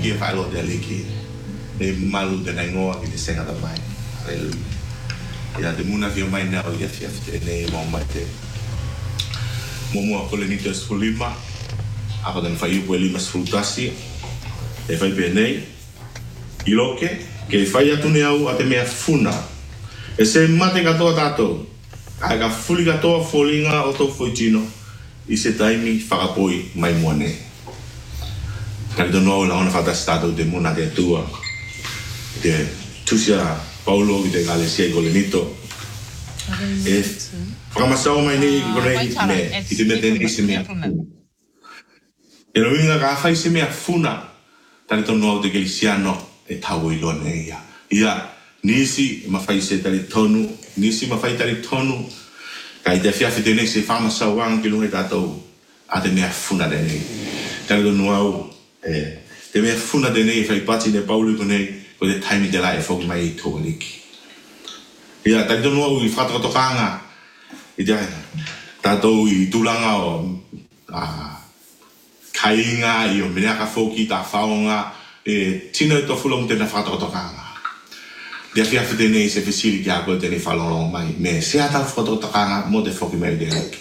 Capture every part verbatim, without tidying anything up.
kia whaelo te aliki. Ne malu te nai ngoa ki te senga ta mai. Hallelujah. Ia te muna fio mai nao ia fia te ne mo mai te. Momo ko le ni te sfulima. Ako te whai upo e lima sfulutasi. E whai pe nei. Iloke. Ke whai atu ne au a te mea funa. E se mate katoa tātou. Ai ka fuli katoa fōlinga o tō whaitino. I se taimi whakapoi mai mua nei. Kari tono au la ona whatasi tātou te muna te atua. Te tusia Paulo ki te ngalesia i Kolenito. E whakamasau mai nei i konei ne. I te mea tēnei se mea funa. E no inga ka whai se mea funa. Tari tono au te kelisiano e tau i lone ia. Ia nisi ma whai se tari tonu. Nisi ma whai tari tonu. Ka i te whiawhi tēnei se whamasau wang ki lunga tātou. A te mea funa tēnei. Tari tono au te mea funa tēnei e whai pati ne Paulo i konei. Ko te taimi te lai e whoki mai i tō liki. Ia, tari tono au i whatakatokanga. I te tātou i tūlanga o uh, kainga, i o meneaka whoki, tā whaonga, e tino e tō fulong tēnā whatakatokanga. Te whiawhi tēnei se whisiri ki a koe tēnei whalongo mai. Me se a tau whatakatokanga mo te whoki mai te liki.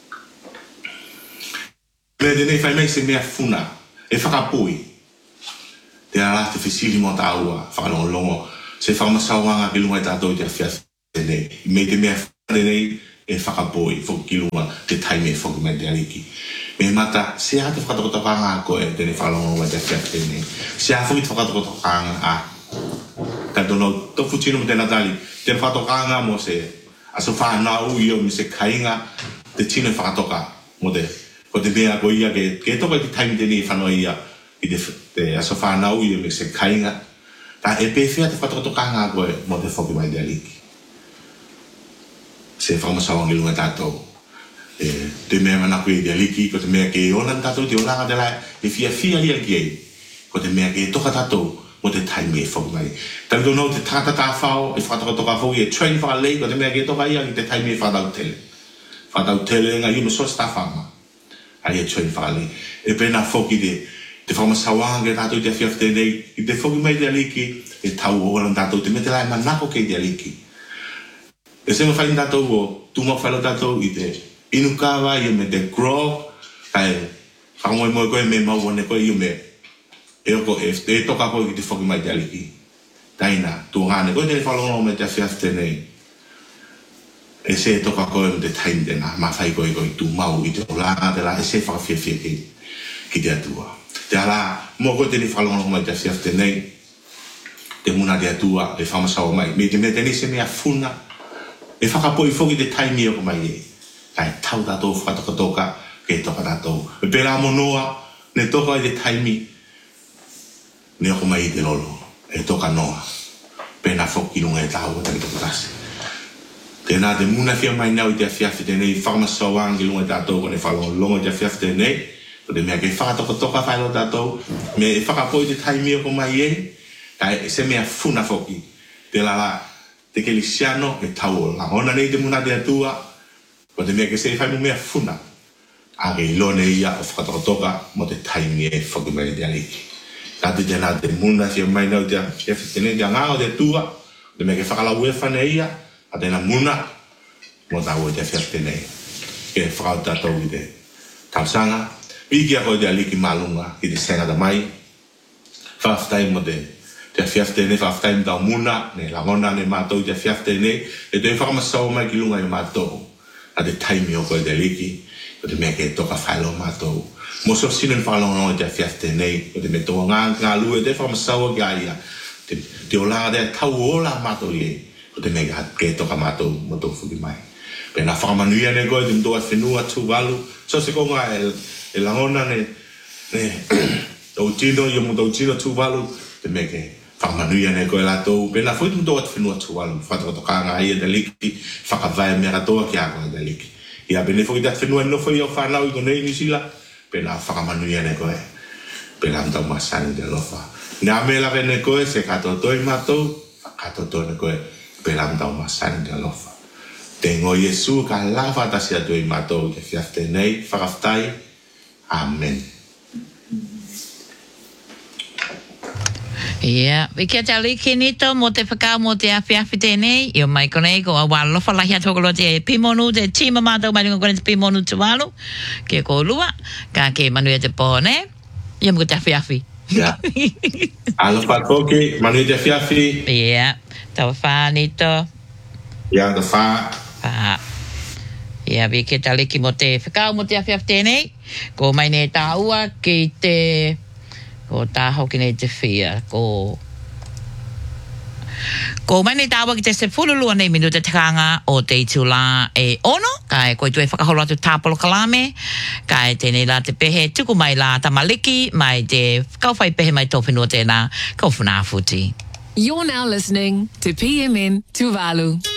Me tēnei whai mai se mea funa, e whakapui. Te ala te whisiri mo ta ua, whakalongo longo, se whamasauanga ki lunga i tātou i te whiawhi tēnei. Me te mea funa tēnei e whakapui, whoki ki lunga, te taime e whoki mai te aliki. Me mata, se a te whakatokotokanga a koe tēnei whalongo mai te whiawhi tēnei. Se a whoki te whakatokotokanga a Tātono, tofu tino mo tēnā tali, tēnā whakatokanga mo se aso whanau i o mi se kainga, te tino e whakatoka mo te, ko te mea ko ia, ke, ke toka i te taimi tēnei whanau ia, i te, te aso whanau i o mi se kainga, tā e pewhia te whakatokanga koe mo te whoki mai te aliki. Se whakamasawang i lunga tātou. E, te mea manaku i te aliki, ko te mea ke onan tātou, te oranga te lai, e fia fia lia ki ei, ko te mea ke toka tātou, mo te taimi e whoki mai. Tari tono te tata tā whao, e whakatoka whoki, e train whakalei, ko te mea ke toka ia ki te taimi e whatau tele. Whatau tele nga i mo sos tā whanga. Ai e train whakalei. E pēnā whoki te, te whamasawanga ke tātou te whiawhi tēnei, i te whoki mai te aliki, e tau oran tātou, te me te lai manako ke te aliki. E se ma whain tātou o, tūma whailo tātou i te inukawa, i me te grog, kai whangoe moe koe me mauane koe i me, e oko e, e toka koe ki te whoki mai te aliki. Taina, tū ngāne, koe tēne whalongo me te whiawhi tēnei. E se e toka koe me te taimi tēnā, ma whai koe koe tū mau i te olanga te la, e se whakawhiawhia ki, ki te atua. Te ala, mō koe tēne whalongo mai te whiawhi tēnei, te muna te atua, e whamasawa mai. Me te mea tēnei se mea funa, e whakapoi whoki te taimi oko mai e. Kai tau tātou whakatokatoka, ke toka tātou. E pērā monoa, ne toka i te taimi, ne oko mai te lolo, e toka noa. Pēnā whoki lunga e tāua tari toko tasi. Tēnā te muna whia mai nau i te whiawhi tēnei, whakamasawang ki lunga e tātou, kone whalongo longa i te whiawhi tēnei, ko te mea ke whakatoka whaelo tātou, me e whakapoi te taimi oko mai e, kai se mea funa whoki. Te lala, te kelisiano, e tau la ona nei te muna te atua, ko te mea ke se whai mea funa. A ke ilone ia o whakatoka mo te taimi e whoki mai te aliki. Tātu tēnā te muna whia mai nau te whiawhi tēnei, te ngā o te tua, te mea ke whakalau e whane ia, a tēnā muna, mo tāua te whiawhi tēnei. Ke whakau tātou i te tausanga, piki a koe te aliki malunga, ki te sengata mai, whawhtai mo te te whiawhi tēnei, whawhtai mo tau muna, ne langona ne mātou te whiawhi tēnei, e te whakamasau mai ki lunga i mātou, a te taimi o koe te aliki, o te mea ke toka whaelo mātou. Mo so sinen whalongo i te whiawhi tēnei, o te me toa ngā ngā lue, te whamasaua ki aia, te, te olanga te tau ola mātou i e, o te mea ke toka mātou mo tō whuki mai. Pēnā whakamanuia ne koe, te mtoa whenua tū walu, so se konga e, e langona ne, ne, tau tino, i o mo tau tino tū walu, te mea ke whakamanuia ne koe lātou, pēnā whui te mtoa whenua tū walu, whatakotokanga ai e te liki, whakawai mea katoa ki a koe te liki. Ia pēne whui te whenua no whui o whanau i konei New Zealand, pēnā whakamanuia ne koe, pēnā mtau masani te lofa. Nā mea lawe ne koe, se katotoi mātou, katotoi ne koe, pēnā mtau masani te lofa. Te ngō Yesu ka lawa tasi atu i mātou, te whiawhi tēnei, whakawhtai, Amen. Ia, wiki te aliki nito mo te whakau mo te awhi awhi tēnei, i o mai konei ko a wā lofa lahi atokolo te pimonu, te tima mātou mai runga kone te pimonu tuwalu, ke ko lua, ka ke manu e te pōne, i o mo te awhi awhi. Ia. Alofa toke, manu e te awhi awhi. Ia, tawa whā nito. Ia, te whā. Whā. Ia, wiki te aliki mo te whakau mo te awhi awhi tēnei, ko mai ne tā ua ki te... ko tā hoki nei te whia, ko... Ko mai nei tāwa ki te se fululua nei minu te takanga o te itu la e ono, kai koe tue whakaholo atu tāpolo kalame, kai tēnei la te pehe tuku mai la tamaliki, mai te kauwhai pehe mai tōwhenua tēnā, kau whanā futi. You're now listening to P M N Tuvalu.